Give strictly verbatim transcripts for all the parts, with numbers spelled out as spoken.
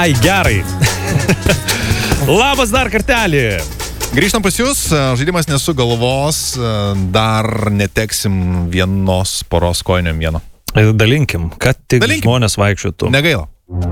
Ai, gerai. Labas dar kartelį. Grįžtam pas jūs, žaidimas nesu galvos, dar neteksim vienos poros kojinėm vieno. Dalinkim, kad tik Dalinkim. Žmonės vaikščiotų. Negaila.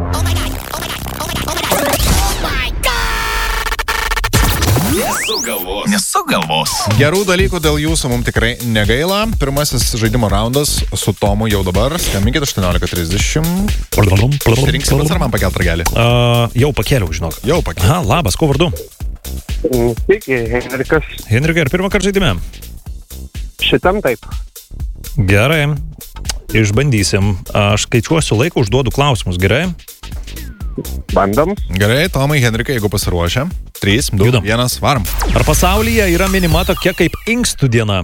Nesugalvos. Nesugalvos. Gerų dalykų dėl jūsų mums tikrai negaila. Pirmasis žaidimo raundas su Tomu jau dabar. Skambinkit aštuoniolika trisdešimt. Rinksi pats ar man pakelt ragelį? Uh, jau pakėliau, žinok. Jau pakelt. Aha, labas, kuo vardu? Sveiki, Henrikas. Henrikai, ar pirmą kartą žaidime? Šitam taip. Gerai, išbandysim. Aš skaičiuosiu laiką, užduodu klausimus, gerai? Bandom. Gerai, Tomai, Henrikai, jeigu pasiruošę. trys, du, Judam. vienas, varom. Ar pasaulyje yra minima tokia kaip inkstų diena?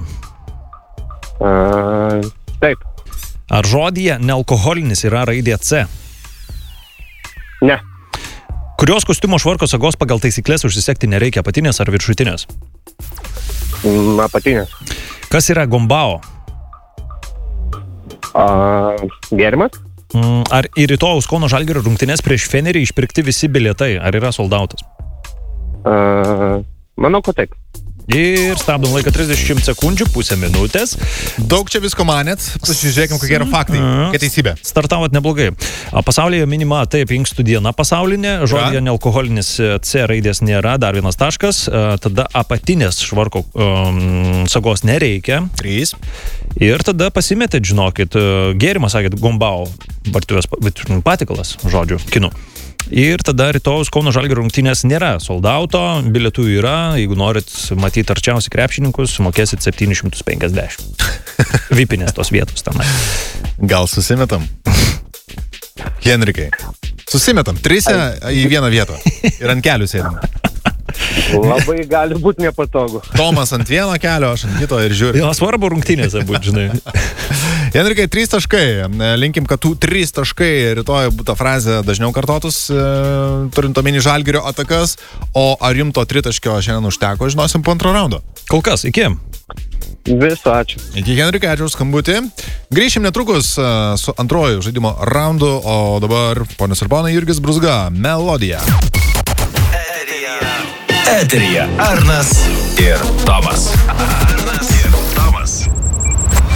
Uh, taip. Ar žodyje nealkoholinis yra raidė C? Ne. Kurios kostiumo švarko sagos pagal taisyklės užsisekti nereikia, apatinės ar viršutinės? Mm, apatinės. Kas yra gombao? Uh, gerimas? Mm, Ar į rytojaus Kauno Žalgirio rungtynes prieš Fenerį išpirkti visi bilietai? Ar yra soldautas? Uh, manau, kad taip. Ir stabdom laiką trisdešimt sekundžių, pusę minutės. Daug čia visko manėt. Pasižiūrėkim, kokie yra faktai. Kokia teisybė. Startavot neblogai. A, Pasaulyje minima taip inkstų diena pasaulinė, žodėje nealkoholinis C raidės nėra, dar vienas taškas, a, tada apatinės švarko um, sagos nereikia. trys. Ir tada pasimetėt, žinokit, gėrimas, sakėt, gombao, vartuvės patikalas, žodžiu, kinų. Ir tada rytojaus Kauno Žalgirio rungtynės nėra soldauto, bilietų yra, jeigu norit matyti arčiausiai krepšininkus, mokėsit septyni šimtai penkiasdešimt. Vipinės tos vietos tenai. Gal susimetam? Henrikai, susimetam. Trise į vieną vietą. Ir ant kelių sėdam. Labai gali būti nepatogu. Tomas ant vieno kelio, aš ant kito ir žiūriu. Jo, svarbu rungtynėse būt, žinai. Henrikai, trys taškai. Linkim, kad tų trys taškai rytoj būtų frazė dažniau kartotus, e, turint omeny Žalgirio atakas. O ar jums to tritaškio šiandien užteko, žinosim po antro raundo. Kol kas, iki. Viso ačiū. Iki, Henrikai, ačiū už skambutį. Grįšim netrukus e, su antroju žaidimo raundu, o dabar, ponios ir ponai, Jurgis Brūzga, Melodija. Eterija Arnas ir Tomas. Arnas